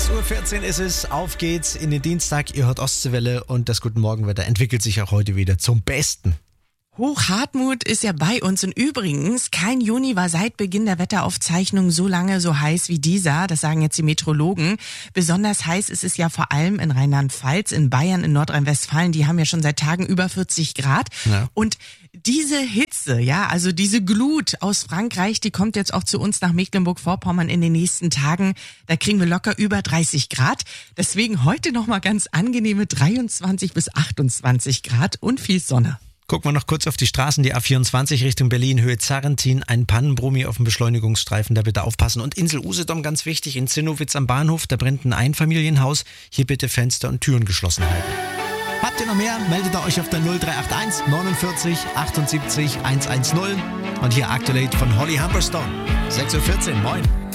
6:14 Uhr ist es, auf geht's in den Dienstag, ihr hört Ostseewelle und das Guten Morgenwetter entwickelt sich auch heute wieder zum Besten. Hochhartmut ist ja bei uns und übrigens, kein Juni war seit Beginn der Wetteraufzeichnung so lange so heiß wie dieser, das sagen jetzt die Meteorologen. Besonders heiß ist es ja vor allem in Rheinland-Pfalz, in Bayern, in Nordrhein-Westfalen, die haben ja schon seit Tagen über 40 Grad. Ja. Und diese Hitze, ja, also diese Glut aus Frankreich, die kommt jetzt auch zu uns nach Mecklenburg-Vorpommern in den nächsten Tagen. Da kriegen wir locker über 30 Grad. Deswegen heute nochmal ganz angenehme 23 bis 28 Grad und viel Sonne. Gucken wir noch kurz auf die Straßen, die A24 Richtung Berlin, Höhe Zarrentin, ein Pannenbrummi auf dem Beschleunigungsstreifen, da bitte aufpassen. Und Insel Usedom, ganz wichtig, in Zinnowitz am Bahnhof, da brennt ein Einfamilienhaus, hier bitte Fenster und Türen geschlossen halten. Habt ihr noch mehr? Meldet ihr euch auf der 0381 49 78 110 und hier Up to Date von Holly Humberstone. 6:14 Uhr, moin.